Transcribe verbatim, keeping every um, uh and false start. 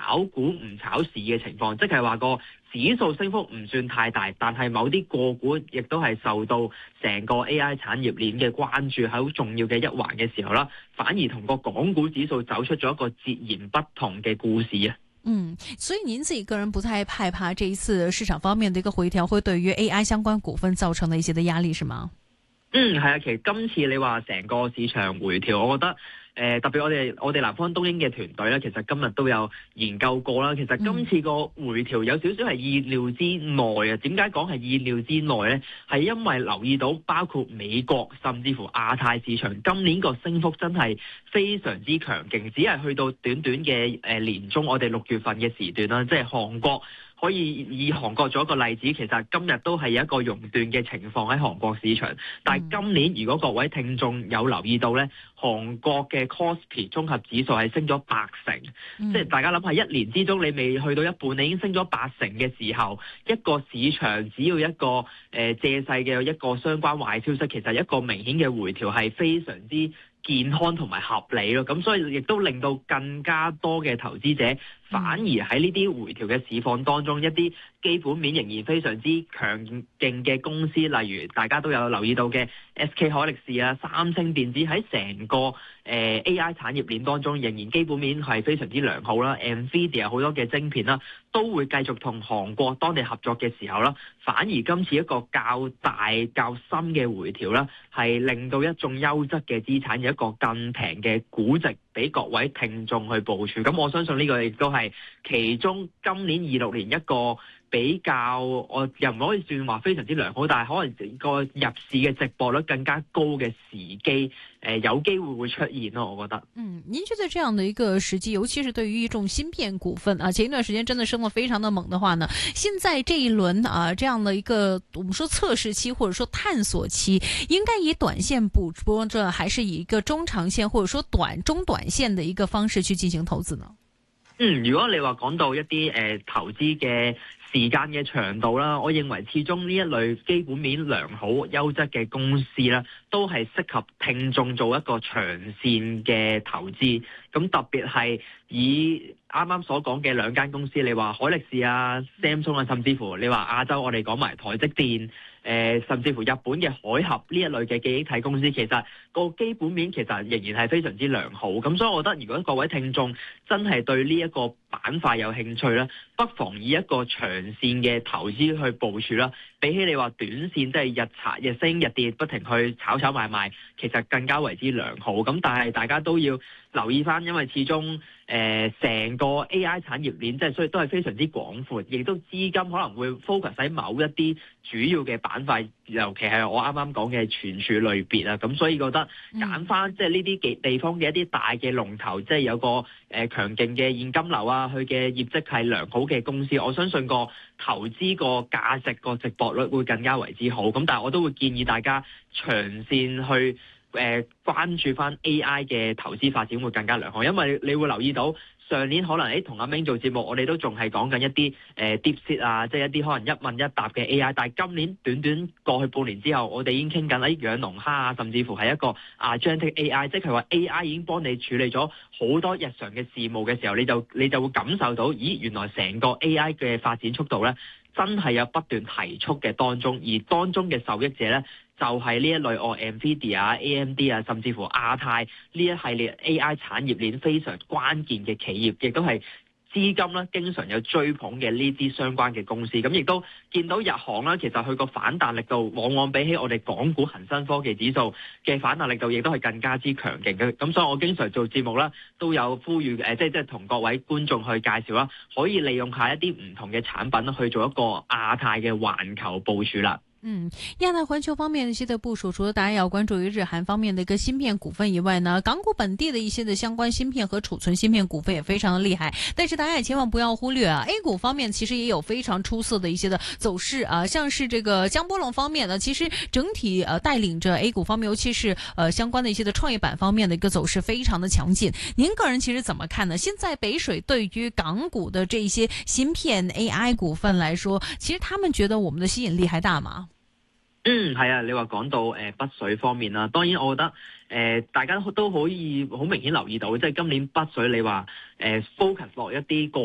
炒股唔炒市嘅情況，即係話個指數升幅唔算太大，但係某啲個股亦都係受到成個 A I 產業鏈嘅關注，係好重要嘅一環嘅時候啦，反而同個港股指數走出咗一個截然不同嘅故事啊。 嗯，所以您自己個人不太害怕這一次市場方面的一個回調會對於 A I 相關股份造成的一些的壓力，是嗎？ 嗯，係啊，其實今次你話成個市場回調，我覺得誒、呃、特別我哋我哋南方東英嘅團隊咧，其實今日都有研究過啦。其實今次個回調有少少係意料之內啊。點解講係意料之內咧？係因為留意到包括美國甚至乎亞太市場今年個升幅真係非常之強勁，只係去到短短嘅誒年中，我哋六月份嘅時段啦，即係韓國。可以以韓國做一個例子，其實今日都係有一個熔斷嘅情況喺韓國市場。但係今年如果各位聽眾有留意到呢，韓國嘅 Kospi 綜合指數係升咗八成，嗯、即係大家諗下，一年之中你未去到一半，你已經升咗八成嘅時候，一個市場只要一個誒、呃、借勢嘅一個相關壞消息，其實一個明顯嘅回調係非常之健康同埋合理咯。咁所以亦都令到更加多嘅投資者反而喺呢啲回調嘅市況當中，一啲基本面仍然非常之強勁嘅公司，例如大家都有留意到嘅 S K 海力士啊、三星電子，喺成個誒、呃、A I 產業鏈當中，仍然基本面係非常之良好啦。Nvidia 好多嘅晶片啦，都會繼續同韓國當地合作嘅時候啦，反而今次一個較大較深嘅回調啦，係令到一眾優質嘅資產有一個更平嘅估值俾各位聽眾去部署。咁我相信呢個亦都係其中今年二六年一個比較，我又唔可以算話非常之良好，但係可能個入市嘅值博率更加高嘅時機，誒、呃、有機會會出現咯，我覺得。 嗯，您覺得這樣的一個時機，尤其是對於一眾芯片股份啊，前一段時間真的升得非常的猛的話呢，現在這一輪啊，這樣的一個我們說測試期或者說探索期，應該以短線捕捉着，還是以一個中長線或者說短中短線的一個方式去進行投資呢？ 嗯，如果你話講到一啲誒、呃、投資嘅時間嘅長度啦，我認為始終呢一類基本面良好、優質嘅公司啦，都係適合聽眾做一個長線嘅投資。咁特別係以啱啱所講嘅兩間公司，你話海力士啊、Samsung 啊，甚至乎你話亞洲我哋講埋台積電。誒、呃，甚至乎日本嘅海峽呢一類嘅記憶體公司，其實個基本面其實仍然係非常之良好。咁所以我覺得，如果各位聽眾真係對呢一個板塊有興趣咧，不妨以一個長線嘅投資去部署啦。比起你話短線即係日查日升日跌，不停去炒炒賣賣，其實更加為之良好。咁但係大家都要留意翻，因為始終誒成個 A I 產業鏈即係所以都係非常之廣闊，亦都資金可能會 focus 喺某一啲主要嘅板塊，尤其係我啱啱講嘅存儲類別啊。咁所以覺得揀翻即係呢啲地地方嘅一啲大嘅龍頭，即係有個誒強勁嘅現金流啊，佢嘅業績係良好嘅公司，我相信個投資個價值個值博率會更加為之好。咁但係我都會建議大家長線去誒、呃、關注翻 A I 嘅投資發展會更加良好，因為你會留意到上年可能誒同阿明做節目，我哋都仲係講緊一啲誒 DeepSeek 啊，即係一啲可能一問一答嘅 A I， 但係今年短短過去半年之後，我哋已經傾緊喺養龍蝦啊，甚至乎係一個 Agentic A I， 即係話 A I 已經幫你處理咗好多日常嘅事務嘅時候，你就你就會感受到，咦，原來成個 A I 嘅發展速度咧，真係有不斷提速嘅當中，而當中嘅受益者咧，就係呢一類哦 Nvidia 啊、A M D 啊，甚至乎亞太呢一系列 A I 產業鏈非常關鍵嘅企業，亦都係資金啦，經常有追捧嘅呢啲相關嘅公司。咁亦都見到日航啦，其實佢個反彈力度往往比起我哋港股恒生科技指數嘅反彈力度，亦都係更加之強勁嘅。咁所以我經常做節目啦，都有呼籲誒，即係即係同各位觀眾去介紹啦，可以利用下一啲唔同嘅產品去做一個亞太嘅環球部署啦。 嗯，亞太環球方面的一些的部署，除了大家要關注於日韓方面的一個芯片股份以外呢，港股本地的一些的相關芯片和儲存芯片股份也非常的厲害。但是大家也千萬不要忽略啊 ，A 股方面其實也有非常出色的一些的走勢啊，像是這個江波龍方面呢，其實整體呃帶領着 A 股方面，尤其是呃相關的一些的創業板方面的一個走勢非常的強勁。您個人其實怎麼看呢？現在北水對於港股的這一些芯片 A I 股份來說，其實他們覺得我們的吸引力還大嗎？ 嗯，係啊，你話講到誒、呃、北水方面啦，當然我覺得誒、呃、大家都可以好明顯留意到，即係今年北水你話誒、呃、focus 落一啲個